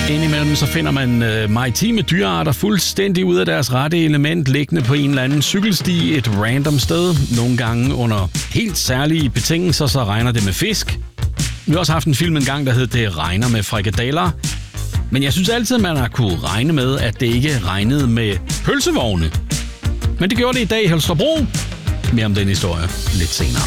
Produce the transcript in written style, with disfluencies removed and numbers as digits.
Indimellem så finder man maritime dyrearter fuldstændig ud af deres rette element, liggende på en eller anden cykelsti et random sted. Nogle gange under helt særlige betingelser, så regner det med fisk. Vi har også haft en film engang, der hed Det regner med frikadeller. Men jeg synes altid, man har kunne regne med, at det ikke regnede med pølsevogne. Men det gjorde det i dag i Holstebro. Mere om den historie lidt senere.